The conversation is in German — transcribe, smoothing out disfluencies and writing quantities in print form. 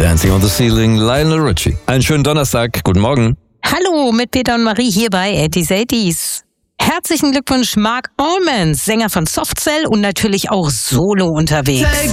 Dancing on the Ceiling, Lionel Richie. Einen schönen Donnerstag, guten Morgen. Hallo mit Peter und Marie hier bei 80s. Herzlichen Glückwunsch Mark Allman, Sänger von Soft Cell und natürlich auch solo unterwegs.